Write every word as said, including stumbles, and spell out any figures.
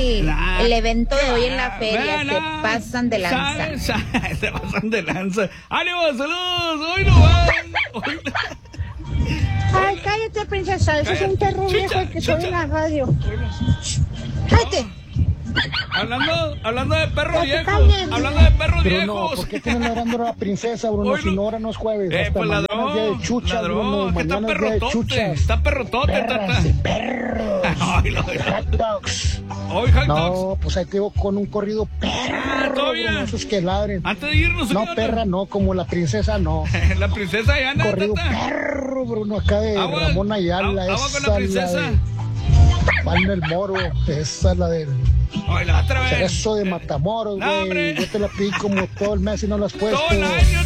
el, Nah, el evento de hoy en nah, la feria. nah, Se nah. pasan de lanza. Sa- sa- Se pasan de lanza. ¡Ánimo, saludos! ¡Hoy no van! Hoy no- Ay, cállate, princesa. Eso es un perro Chucha, viejo el que soy chucha. en la radio. hoy no. ¡Cállate! Hablando, hablando de perros Ya te viejos. calles, Hablando de perros Bruno, viejos. ¿por qué tienes ladrando a la princesa, Bruno? Hoy Si no- no, ahora no es jueves. Eh, Hasta pues mañana es día ladrón, de chuchas, ladrón, Bruno. que está Mañana es día de perrotote, chuchas. está perrotote, Perras tata. y perros. Ay, lo- Hot dogs. Hoy, hot dogs. No, pues ahí te digo con un corrido Ah, perro, todavía. Bruno, esos que ladren. Antes de irnos, No, idiota. perra, no, como la princesa, no. La princesa Diana, Corrido tata. perro, Bruno, acá de Agua, Ramón Ayala. agua Esa con la princesa. de Palma el Moro. Esa es la del Ay, la otra vez. Cerezo de Matamoros, No, güey. hombre. Yo te la pedí como todo el mes y no la has puesto. Todo el año.